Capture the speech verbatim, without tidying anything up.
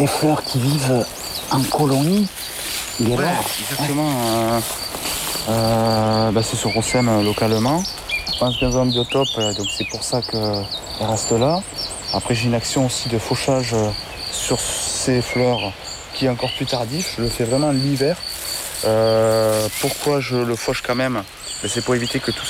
des fleurs qui vivent en colonie. Ouais, exactement. Euh, euh, bah, c'est sur Rossem localement. Je pense dans un biotope, donc c'est pour ça qu'elle reste là. Après, j'ai une action aussi de fauchage sur ces fleurs qui est encore plus tardif. Je le fais vraiment l'hiver. Euh, pourquoi je le fauche quand même? C'est pour éviter que tout